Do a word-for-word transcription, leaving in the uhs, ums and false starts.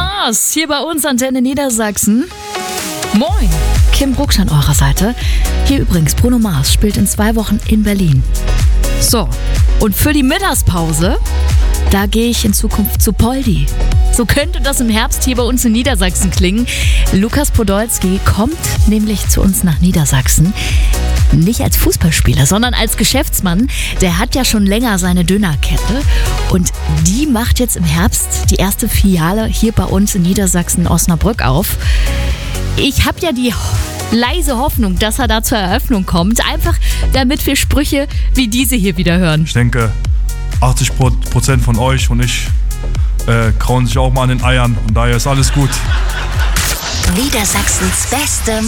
Mars, hier bei uns Antenne Niedersachsen. Moin, Kim Brucksch an eurer Seite. Hier übrigens, Bruno Mars spielt in zwei Wochen in Berlin. So, und für die Mittagspause, da gehe ich in Zukunft zu Poldi. So könnte das im Herbst hier bei uns in Niedersachsen klingen. Lukas Podolski kommt nämlich zu uns nach Niedersachsen. Nicht als Fußballspieler, sondern als Geschäftsmann. Der hat ja schon länger seine Dönerkette und die macht jetzt im Herbst die erste Filiale hier bei uns in Niedersachsen, Osnabrück, auf. Ich habe ja die leise Hoffnung, dass er da zur Eröffnung kommt, einfach damit wir Sprüche wie diese hier wieder hören. Ich denke, achtzig Prozent von euch und ich äh, krauen sich auch mal an den Eiern und daher ist alles gut. Niedersachsens beste